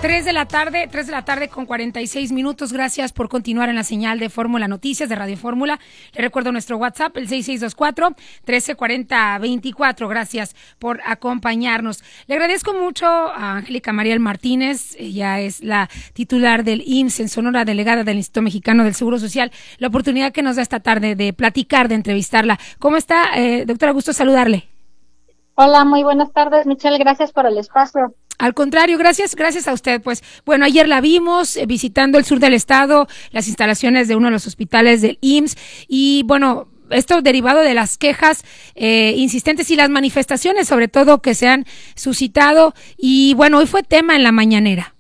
3 de la tarde con 46 minutos. Gracias por continuar en la señal de Fórmula Noticias de Radio Fórmula. Le recuerdo nuestro WhatsApp, el 6624-1340-24. Gracias por acompañarnos. Le agradezco mucho a Angélica Mariel Martínez. Ella es la titular del IMSS en Sonora, delegada del Instituto Mexicano del Seguro Social, la oportunidad que nos da esta tarde de platicar, de entrevistarla. ¿Cómo está, doctora? Gusto saludarle. Hola, muy buenas tardes, Michelle. Gracias por el espacio. Al contrario, gracias a usted. Pues bueno, ayer la vimos visitando el sur del estado, las instalaciones de uno de los hospitales del IMSS y bueno, esto derivado de las quejas insistentes y las manifestaciones sobre todo que se han suscitado y bueno, hoy fue tema en la mañanera.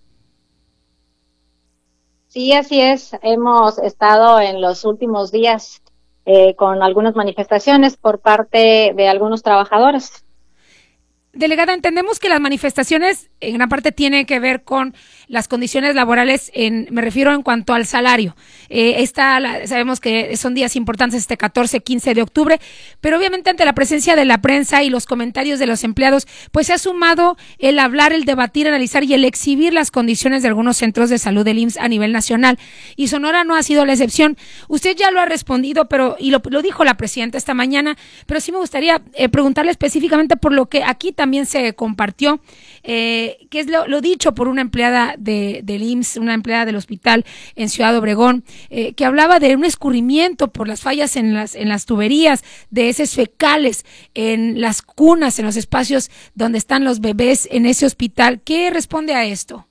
Sí, así es. Hemos estado en los últimos días con algunas manifestaciones por parte de algunos trabajadores. Delegada, entendemos que las manifestaciones en gran parte tienen que ver con las condiciones laborales, me refiero en cuanto al salario. Sabemos que son días importantes, 14, 15 de octubre, pero obviamente ante la presencia de la prensa y los comentarios de los empleados, pues se ha sumado el hablar, el debatir, analizar y el exhibir las condiciones de algunos centros de salud del IMSS a nivel nacional. Y Sonora no ha sido la excepción. Usted ya lo ha respondido, lo dijo la presidenta esta mañana, pero sí me gustaría preguntarle específicamente por lo que aquí también se compartió, que es lo dicho por una empleada del IMSS, una empleada del hospital en Ciudad Obregón, que hablaba de un escurrimiento por las fallas en las tuberías, de heces fecales, en las cunas, en los espacios donde están los bebés en ese hospital. ¿Qué responde a esto?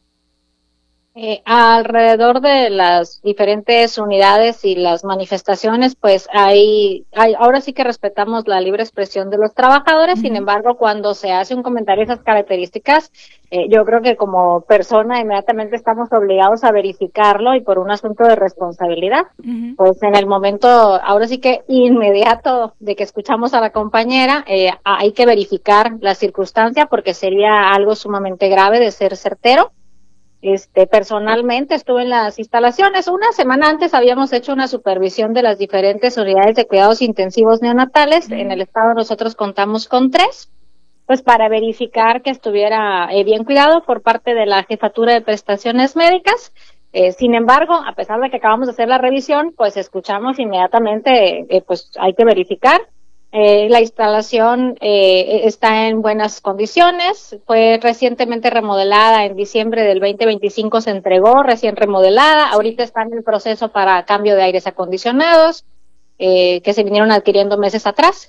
Alrededor de las diferentes unidades y las manifestaciones, pues ahora sí que respetamos la libre expresión de los trabajadores. Sin embargo, cuando se hace un comentario de esas características, yo creo que como persona inmediatamente estamos obligados a verificarlo y por un asunto de responsabilidad. Pues en el momento, ahora sí que inmediato de que escuchamos a la compañera, hay que verificar la circunstancia porque sería algo sumamente grave de ser certero. Personalmente estuve en las instalaciones. Una semana antes habíamos hecho una supervisión de las diferentes unidades de cuidados intensivos neonatales. En el estado nosotros contamos con 3, pues para verificar que estuviera bien cuidado por parte de la Jefatura de Prestaciones Médicas. Sin embargo, a pesar de que acabamos de hacer la revisión, pues escuchamos inmediatamente, pues hay que verificar. La instalación está en buenas condiciones, fue recientemente remodelada, en diciembre del 2025 se entregó, recién remodelada, ahorita está en el proceso para cambio de aires acondicionados, que se vinieron adquiriendo meses atrás,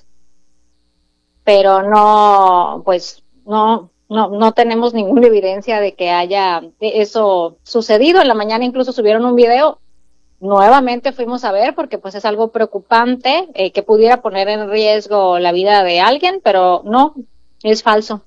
pero no tenemos ninguna evidencia de que haya eso sucedido. En la mañana incluso subieron un video. Nuevamente fuimos a ver porque pues es algo preocupante que pudiera poner en riesgo la vida de alguien, pero no, es falso.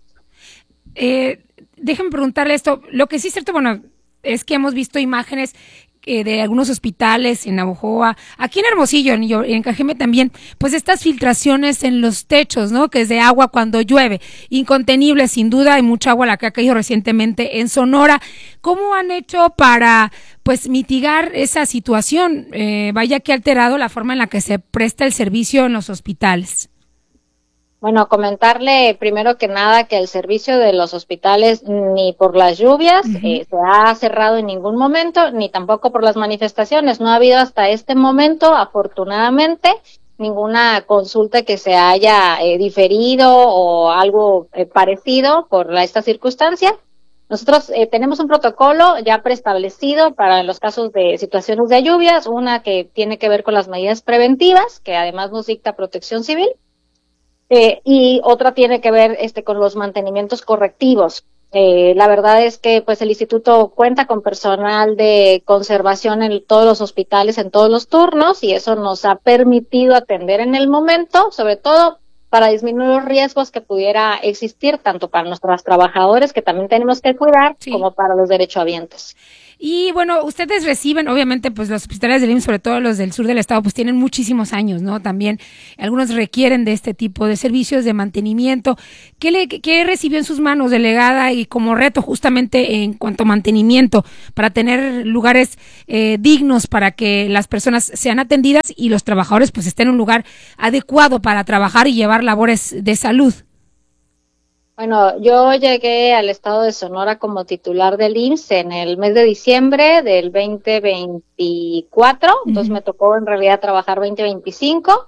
Déjenme preguntarle esto. Lo que sí es cierto, bueno, es que hemos visto imágenes de algunos hospitales en Navojoa, aquí en Hermosillo y en Cajeme también, pues estas filtraciones en los techos, ¿no? Que es de agua cuando llueve, incontenible sin duda, hay mucha agua la que ha caído recientemente en Sonora. ¿Cómo han hecho para pues mitigar esa situación? Vaya que ha alterado la forma en la que se presta el servicio en los hospitales. Bueno, comentarle primero que nada que el servicio de los hospitales ni por las lluvias se ha cerrado en ningún momento, ni tampoco por las manifestaciones. No ha habido hasta este momento, afortunadamente, ninguna consulta que se haya diferido o algo parecido por esta circunstancia. Nosotros tenemos un protocolo ya preestablecido para los casos de situaciones de lluvias, una que tiene que ver con las medidas preventivas, que además nos dicta Protección Civil. Y otra tiene que ver con los mantenimientos correctivos. La verdad es que pues el instituto cuenta con personal de conservación en todos los hospitales, en todos los turnos, y eso nos ha permitido atender en el momento, sobre todo para disminuir los riesgos que pudiera existir, tanto para nuestros trabajadores, que también tenemos que cuidar, como para los derechohabientes. Y bueno, ustedes reciben, obviamente, pues los hospitales del IMSS, sobre todo los del sur del estado, pues tienen muchísimos años, ¿no? También algunos requieren de este tipo de servicios de mantenimiento. ¿Qué recibió en sus manos, delegada, y como reto justamente en cuanto a mantenimiento, para tener lugares dignos para que las personas sean atendidas y los trabajadores pues estén en un lugar adecuado para trabajar y llevar labores de salud? Bueno, yo llegué al estado de Sonora como titular del IMSS en el mes de diciembre del 2024, entonces Ujú. me tocó en realidad trabajar 2025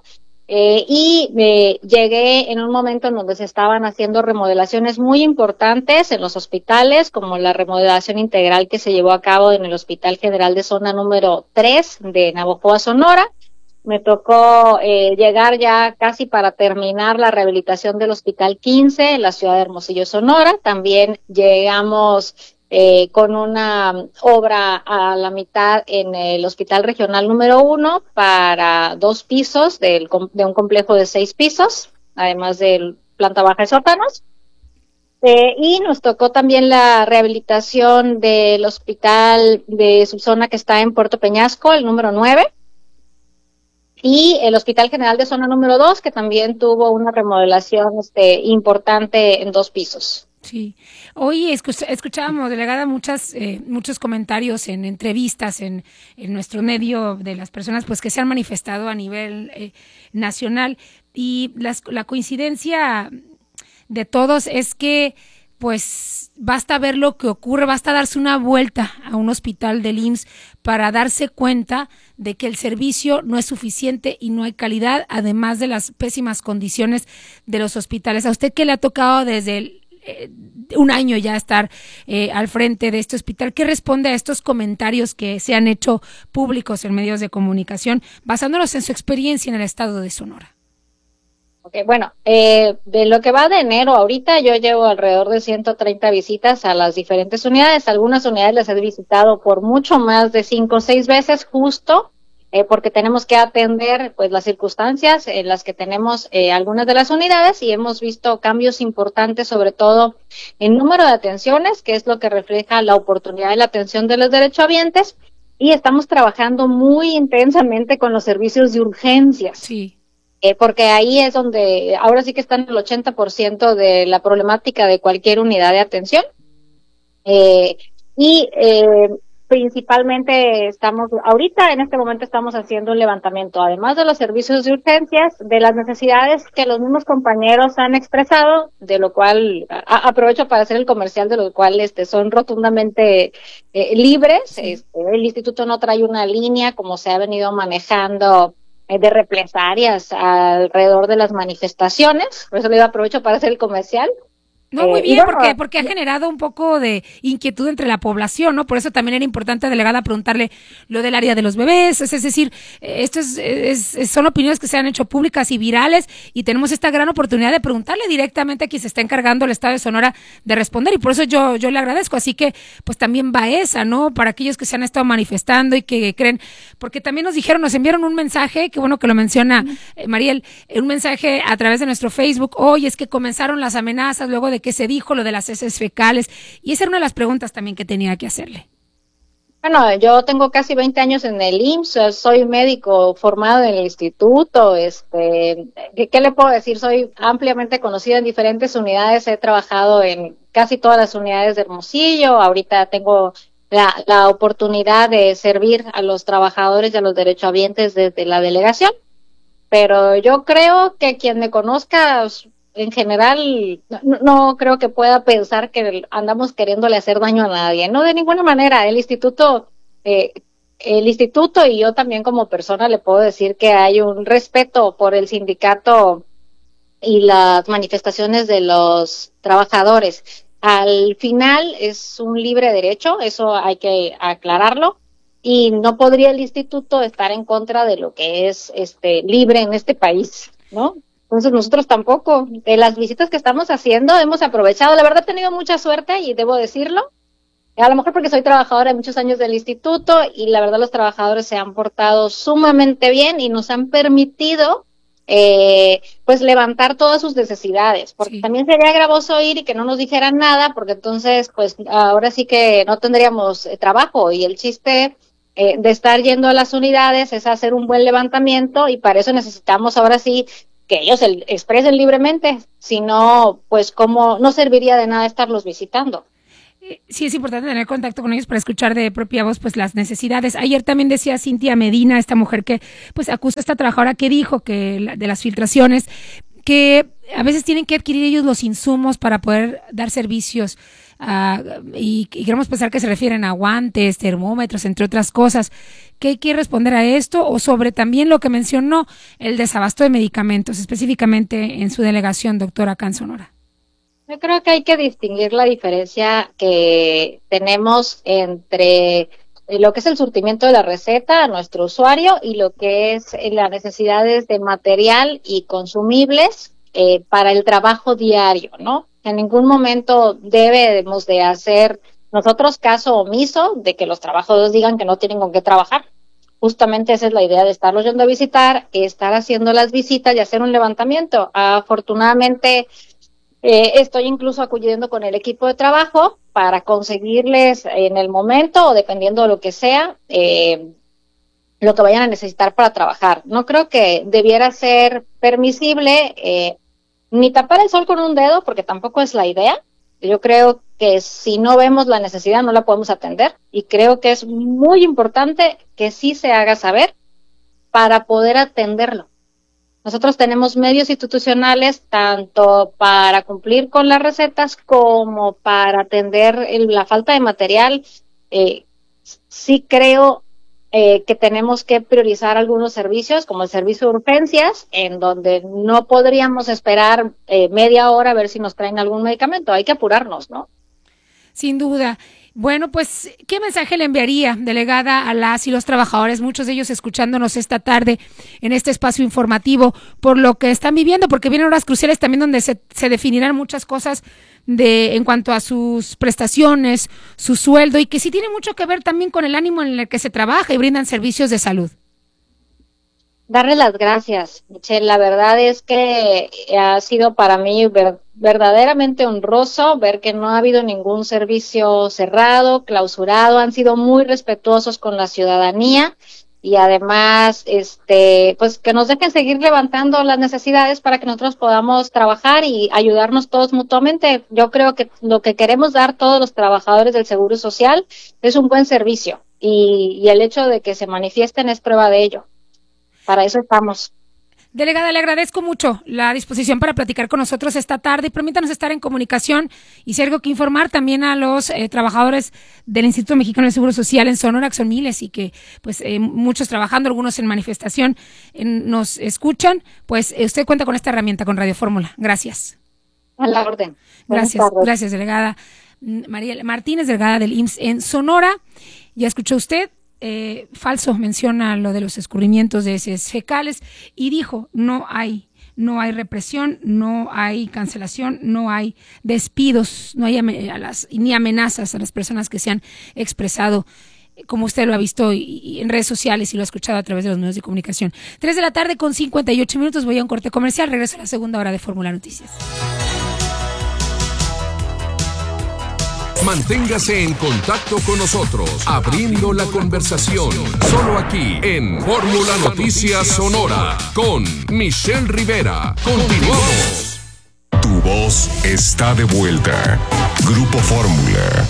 llegué en un momento en donde se estaban haciendo remodelaciones muy importantes en los hospitales, como la remodelación integral que se llevó a cabo en el Hospital General de Zona número 3 de Navojoa, Sonora. Me tocó llegar ya casi para terminar la rehabilitación del Hospital 15 en la ciudad de Hermosillo, Sonora. También llegamos con una obra a la mitad en el Hospital Regional número 1 para 2 pisos de un complejo de 6 pisos, además de planta baja y sótanos. Y nos tocó también la rehabilitación del hospital de su zona que está en Puerto Peñasco, el número 9 y el Hospital General de Zona número 2, que también tuvo una remodelación importante en 2 pisos. Sí, hoy escuchábamos, delegada, muchos comentarios en entrevistas en nuestro medio de las personas pues que se han manifestado a nivel nacional y la coincidencia de todos es que pues basta ver lo que ocurre, basta darse una vuelta a un hospital del IMSS para darse cuenta de que el servicio no es suficiente y no hay calidad, además de las pésimas condiciones de los hospitales. ¿A usted qué le ha tocado desde un año ya estar al frente de este hospital? ¿Qué responde a estos comentarios que se han hecho públicos en medios de comunicación basándonos en su experiencia en el estado de Sonora? Okay, bueno, de lo que va de enero, ahorita yo llevo alrededor de 130 visitas a las diferentes unidades. Algunas unidades las he visitado por mucho más de 5 o 6 veces, justo porque tenemos que atender pues las circunstancias en las que tenemos algunas de las unidades y hemos visto cambios importantes, sobre todo en número de atenciones, que es lo que refleja la oportunidad de la atención de los derechohabientes, y estamos trabajando muy intensamente con los servicios de urgencias. Sí. Porque ahí es donde ahora sí que están el 80% de la problemática de cualquier unidad de atención. Eh, y principalmente ahorita en este momento estamos haciendo un levantamiento, además de los servicios de urgencias, de las necesidades que los mismos compañeros han expresado, de lo cual aprovecho para hacer el comercial, de lo cual son rotundamente libres. Sí. El instituto no trae una línea como se ha venido manejando de represalias alrededor de las manifestaciones, por eso le aprovecho para hacer el comercial. No, muy Y bien, bueno, porque ha generado un poco de inquietud entre la población, ¿no? Por eso también era importante, delegada, preguntarle lo del área de los bebés, es decir, esto son opiniones que se han hecho públicas y virales y tenemos esta gran oportunidad de preguntarle directamente a quien se está encargando el Estado de Sonora de responder y por eso yo le agradezco, así que pues también va esa, ¿no? Para aquellos que se han estado manifestando y que creen, porque también nos enviaron un mensaje, qué bueno que lo menciona Mariel, un mensaje a través de nuestro Facebook, hoy es que comenzaron las amenazas luego de que se dijo lo de las heces fecales, y esa era una de las preguntas también que tenía que hacerle. Bueno, yo tengo casi 20 años en el IMSS, soy médico formado en el instituto, ¿qué le puedo decir? Soy ampliamente conocida en diferentes unidades, he trabajado en casi todas las unidades de Hermosillo, ahorita tengo la oportunidad de servir a los trabajadores y a los derechohabientes desde la delegación, pero yo creo que quien me conozca en general no creo que pueda pensar que andamos queriéndole hacer daño a nadie, no, de ninguna manera. El instituto y yo también como persona le puedo decir que hay un respeto por el sindicato y las manifestaciones de los trabajadores. Al final es un libre derecho, eso hay que aclararlo, y no podría el instituto estar en contra de lo que es libre en este país, ¿no? Entonces nosotros tampoco. De las visitas que estamos haciendo hemos aprovechado, la verdad he tenido mucha suerte y debo decirlo, a lo mejor porque soy trabajadora de muchos años del instituto y la verdad los trabajadores se han portado sumamente bien y nos han permitido pues levantar todas sus necesidades, porque Sí. también sería gravoso ir y que no nos dijeran nada, porque entonces pues ahora sí que no tendríamos trabajo, y el chiste de estar yendo a las unidades es hacer un buen levantamiento, y para eso necesitamos ahora sí que ellos expresen libremente, si no, pues cómo no serviría de nada estarlos visitando. Sí, es importante tener contacto con ellos para escuchar de propia voz pues las necesidades. Ayer también decía Cintia Medina, esta mujer que pues acusa a esta trabajadora que dijo que de las filtraciones, que a veces tienen que adquirir ellos los insumos para poder dar servicios, y queremos pensar que se refieren a guantes, termómetros, entre otras cosas. ¿Qué hay que responder a esto? O sobre también lo que mencionó, el desabasto de medicamentos, específicamente en su delegación, doctora, acá en Sonora. Yo creo que hay que distinguir la diferencia que tenemos entre lo que es el surtimiento de la receta a nuestro usuario y lo que es las necesidades de material y consumibles para el trabajo diario, ¿no? En ningún momento debemos de hacer nosotros caso omiso de que los trabajadores digan que no tienen con qué trabajar. Justamente esa es la idea de estarlos yendo a visitar, estar haciendo las visitas y hacer un levantamiento. Afortunadamente, estoy incluso acudiendo con el equipo de trabajo para conseguirles en el momento o dependiendo de lo que sea, lo que vayan a necesitar para trabajar. No creo que debiera ser permisible ni tapar el sol con un dedo, porque tampoco es la idea. Yo creo que si no vemos la necesidad no la podemos atender y creo que es muy importante que sí se haga saber para poder atenderlo. Nosotros tenemos medios institucionales tanto para cumplir con las recetas como para atender la falta de material. Sí creo que tenemos que priorizar algunos servicios, como el servicio de urgencias, en donde no podríamos esperar media hora a ver si nos traen algún medicamento. Hay que apurarnos, ¿no? Sin duda. Bueno, pues, ¿qué mensaje le enviaría, delegada, a las y los trabajadores, muchos de ellos escuchándonos esta tarde en este espacio informativo, por lo que están viviendo? Porque vienen horas cruciales también donde se definirán muchas cosas en cuanto a sus prestaciones, su sueldo, y que sí tiene mucho que ver también con el ánimo en el que se trabaja y brindan servicios de salud. Darle las gracias, Michelle. La verdad es que ha sido para mí verdaderamente honroso ver que no ha habido ningún servicio cerrado, clausurado. Han sido muy respetuosos con la ciudadanía y además, pues que nos dejen seguir levantando las necesidades para que nosotros podamos trabajar y ayudarnos todos mutuamente. Yo creo que lo que queremos dar todos los trabajadores del Seguro Social es un buen servicio y el hecho de que se manifiesten es prueba de ello. Para eso estamos. Delegada, le agradezco mucho la disposición para platicar con nosotros esta tarde y permítanos estar en comunicación y si hay algo que informar también a los trabajadores del Instituto Mexicano del Seguro Social en Sonora, que son miles y que pues muchos trabajando, algunos en manifestación nos escuchan, pues usted cuenta con esta herramienta, con Radio Fórmula. Gracias. A la orden. Gracias, delegada María Martínez, delegada del IMSS en Sonora. Ya escuchó usted. Falso menciona lo de los escurrimientos de heces fecales y dijo no hay represión, no hay cancelación, no hay despidos, no hay ni amenazas a las personas que se han expresado, como usted lo ha visto y en redes sociales y lo ha escuchado a través de los medios de comunicación. 3:58 p.m, voy a un corte comercial, regreso a la segunda hora de Fórmula Noticias. Manténgase en contacto con nosotros, abriendo la conversación, solo aquí en Fórmula Noticias Sonora, con Michelle Rivera. Continuamos. Tu voz está de vuelta. Grupo Fórmula.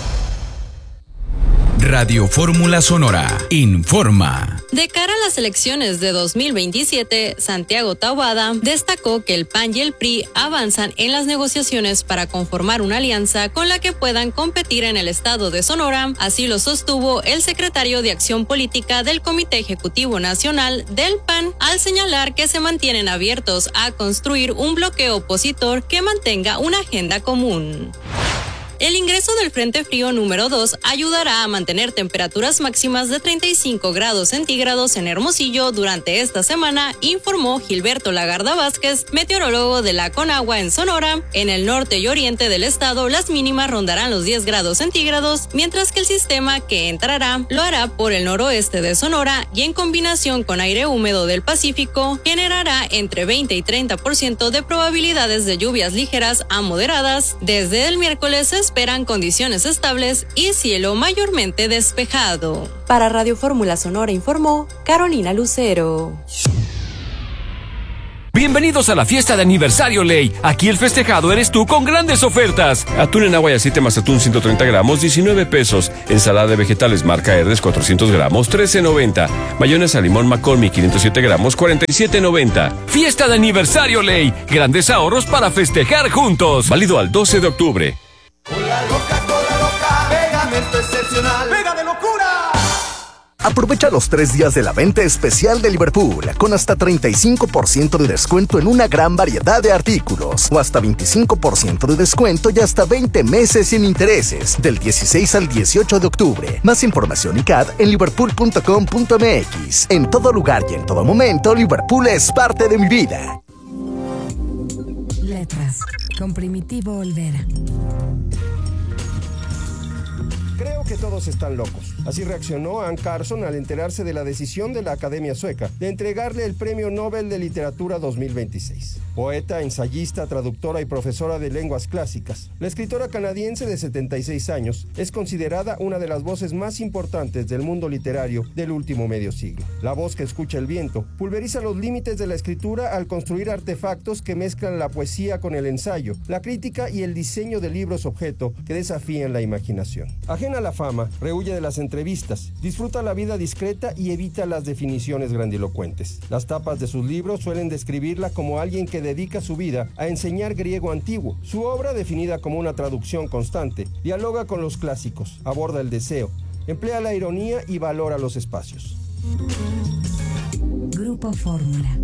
Radio Fórmula Sonora informa. De cara a las elecciones de 2027, Santiago Taboada destacó que el PAN y el PRI avanzan en las negociaciones para conformar una alianza con la que puedan competir en el estado de Sonora. Así lo sostuvo el secretario de Acción Política del Comité Ejecutivo Nacional del PAN, al señalar que se mantienen abiertos a construir un bloque opositor que mantenga una agenda común. El ingreso del Frente Frío número 2 ayudará a mantener temperaturas máximas de 35 grados centígrados en Hermosillo durante esta semana, informó Gilberto Lagarda Vázquez, meteorólogo de la Conagua en Sonora. En el norte y oriente del estado, las mínimas rondarán los 10 grados centígrados, mientras que el sistema que entrará lo hará por el noroeste de Sonora y en combinación con aire húmedo del Pacífico, generará entre 20 y 30% de probabilidades de lluvias ligeras a moderadas. Desde el miércoles se esperan condiciones estables y cielo mayormente despejado. Para Radio Fórmula Sonora informó Carolina Lucero. Bienvenido Bienvenidos a la fiesta de aniversario Ley. Aquí el festejado eres tú con grandes ofertas. Atún en agua y aceite más atún 130 gramos, 19 pesos. Ensalada de vegetales marca Herdes 400 gramos, 13.90. Mayonesa limón McCormick 507 gramos, 47.90. Fiesta de aniversario Ley. Grandes ahorros para festejar juntos. Válido al 12 de octubre. Cola loca, pegamento excepcional, pega de locura. Aprovecha los 3 días de la venta especial de Liverpool, con hasta 35% de descuento en una gran variedad de artículos, o hasta 25% de descuento y hasta 20 meses sin intereses, del 16 al 18 de octubre. Más información y CAD en liverpool.com.mx. En todo lugar y en todo momento, Liverpool es parte de mi vida. Letras, con Primitivo Olvera. Creo que todos están locos. Así reaccionó Anne Carson al enterarse de la decisión de la Academia Sueca de entregarle el Premio Nobel de Literatura 2026. Poeta, ensayista, traductora y profesora de lenguas clásicas, la escritora canadiense de 76 años es considerada una de las voces más importantes del mundo literario del último medio siglo. La voz que escucha el viento pulveriza los límites de la escritura al construir artefactos que mezclan la poesía con el ensayo, la crítica y el diseño de libros objeto que desafían la imaginación. Ajena a la fama, rehuye de las entrevistas, disfruta la vida discreta y evita las definiciones grandilocuentes. Las tapas de sus libros suelen describirla como alguien que dedica su vida a enseñar griego antiguo. Su obra, definida como una traducción constante, dialoga con los clásicos, aborda el deseo, emplea la ironía y valora los espacios. Grupo Fórmula.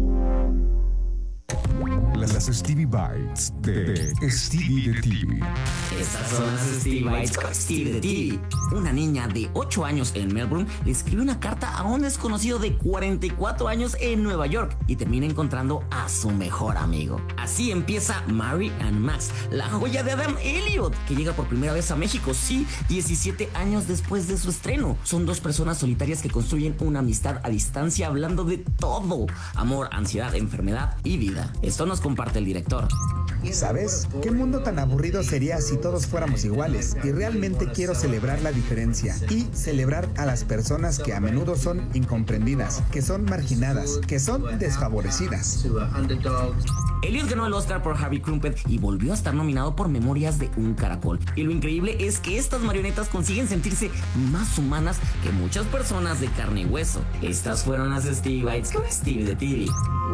Las Stevie Bites de Stevie de TV. Estas son las Stevie Bites con Stevie de TV. Una niña de 8 años en Melbourne le escribe una carta a un desconocido de 44 años en Nueva York y termina encontrando a su mejor amigo. Así empieza Mary and Max, la joya de Adam Elliot, que llega por primera vez a México, sí, 17 años después de su estreno. Son dos personas solitarias que construyen una amistad a distancia hablando de todo: amor, ansiedad, enfermedad y vida. Esto nos comparte el director. ¿Sabes? ¿Qué mundo tan aburrido sería si todos fuéramos iguales? Y realmente quiero celebrar la diferencia y celebrar a las personas que a menudo son incomprendidas, que son marginadas, que son desfavorecidas. Elliot ganó el Oscar por Harvey Crumpet y volvió a estar nominado por Memorias de un Caracol. Y lo increíble es que estas marionetas consiguen sentirse más humanas que muchas personas de carne y hueso. Estas fueron las Stevie Bites con Stevie de TV.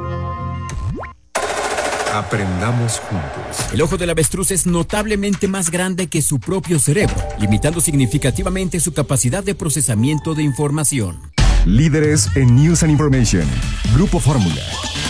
Aprendamos juntos. El ojo del avestruz es notablemente más grande que su propio cerebro, limitando significativamente su capacidad de procesamiento de información. Líderes en News and Information. Grupo Fórmula.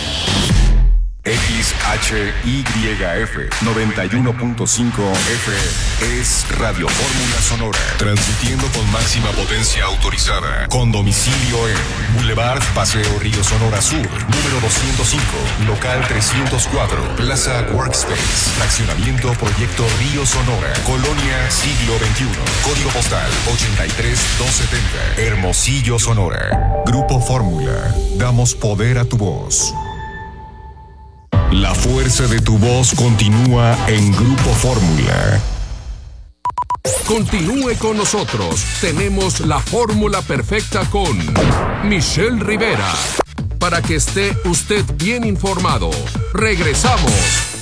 XHYF 91.5 FM es Radio Fórmula Sonora, transmitiendo con máxima potencia autorizada, con domicilio en Boulevard Paseo Río Sonora Sur, número 205, local 304, Plaza Workspace, fraccionamiento Proyecto Río Sonora, Colonia Siglo XXI, código postal 83270, Hermosillo, Sonora. Grupo Fórmula, damos poder a tu voz. La fuerza de tu voz continúa en Grupo Fórmula. Continúe con nosotros. Tenemos la fórmula perfecta con Michelle Rivera. Para que esté usted bien informado. Regresamos.